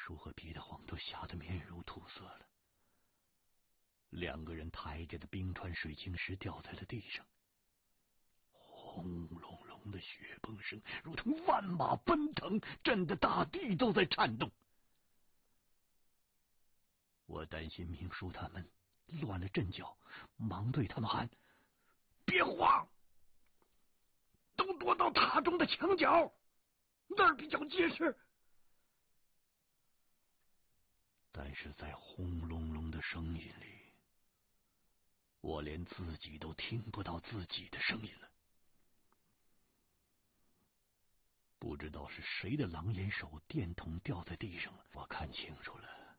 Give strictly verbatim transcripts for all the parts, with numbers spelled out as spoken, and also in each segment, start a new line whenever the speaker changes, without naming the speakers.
叔和彼得黄都吓得面如土色了。两个人抬着的冰川水晶石掉在了地上，轰隆隆的雪崩声如同万马奔腾，震得大地都在颤动。我担心明叔他们乱了阵脚，忙对他们喊：“别慌，都躲到塔中的墙角，那儿比较结实。”但是在轰隆隆的声音里，我连自己都听不到自己的声音了。不知道是谁的狼眼手电筒掉在地上了，我看清楚了，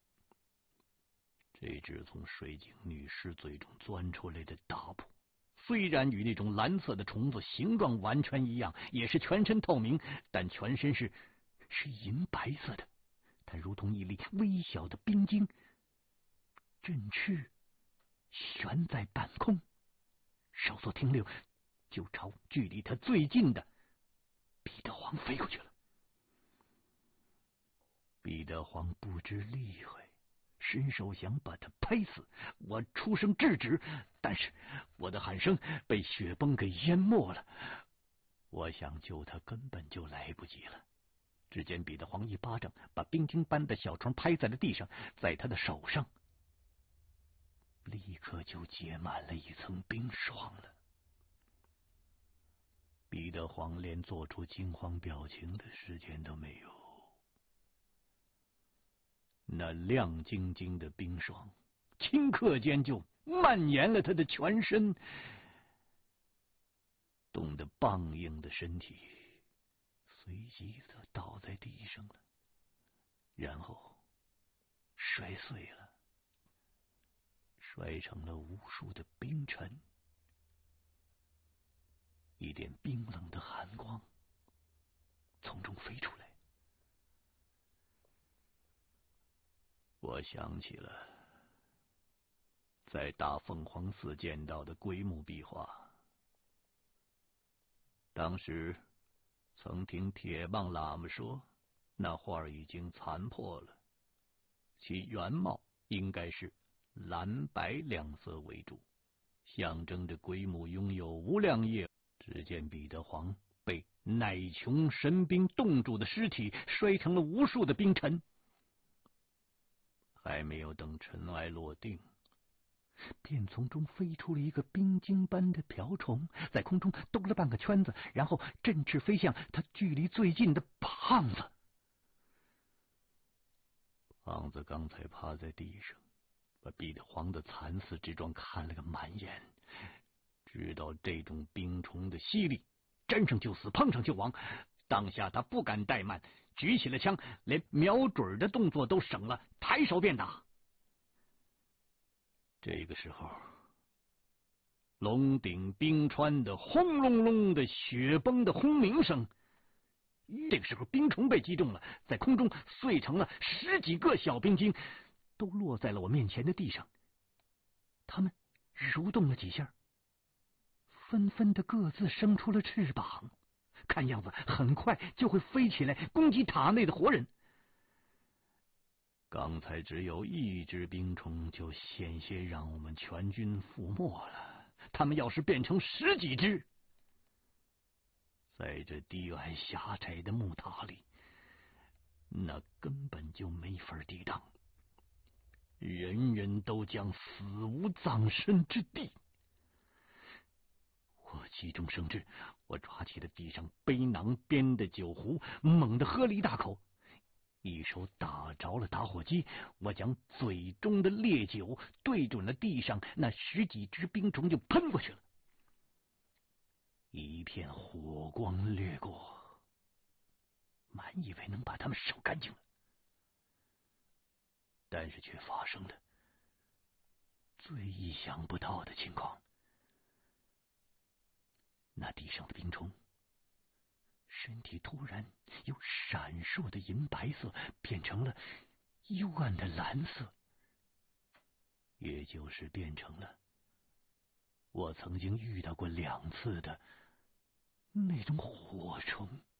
这只从水井女尸嘴中钻出来的大捕，虽然与那种蓝色的虫子形状完全一样，也是全身透明，但全身是是银白色的。它如同一粒微小的冰晶，振翅悬在半空，稍作停留，就朝距离它最近的彼得黄飞过去了。彼得黄不知厉害，伸手想把他拍死，我出声制止，但是我的喊声被雪崩给淹没了。我想救他根本就来不及了。只见彼得黄一巴掌把冰晶般的小虫拍在了地上，在他的手上立刻就结满了一层冰霜了。彼得黄连做出惊慌表情的时间都没有，那亮晶晶的冰霜顷刻间就蔓延了他的全身，冻得梆硬的身体随即就倒在地上了，然后摔碎了，摔成了无数的冰尘。一点冰冷的寒光从中飞出来。我想起了在大凤凰寺见到的龟木壁画，当时曾听铁棒喇嘛说，那画已经残破了，其原貌应该是蓝白两色为主，象征着龟木拥有无量业。只见彼得黄被乃琼神兵冻住的尸体摔成了无数的冰尘，还没有等尘埃落定，便从中飞出了一个冰晶般的瓢虫，在空中兜了半个圈子，然后振翅飞向他距离最近的胖子。胖子刚才趴在地上，把彼得黄的惨死之状看了个满眼，知道这种冰虫的犀利，沾上就死，碰上就亡。当下他不敢怠慢，举起了枪，连瞄准的动作都省了，抬手便打。这个时候，龙顶冰川的轰隆隆的雪崩的轰鸣声，这个时候冰虫被击中了，在空中碎成了十几个小冰晶，都落在了我面前的地上。它们蠕动了几下，纷纷的各自生出了翅膀，看样子很快就会飞起来攻击塔内的活人。刚才只有一只冰虫就险些让我们全军覆没了，他们要是变成十几只，在这低矮狭窄的木塔里，那根本就没法抵挡，人人都将死无葬身之地。我急中生智，我抓起了地上背囊边的酒壶，猛地喝了一大口，一手打着了打火机，我将嘴中的烈酒对准了地上那十几只冰虫，就喷过去了。一片火光掠过，满以为能把它们烧干净了，但是却发生了最意想不到的情况。那地上的冰虫身体突然由闪烁的银白色变成了幽暗的蓝色，也就是变成了我曾经遇到过两次的那种火虫。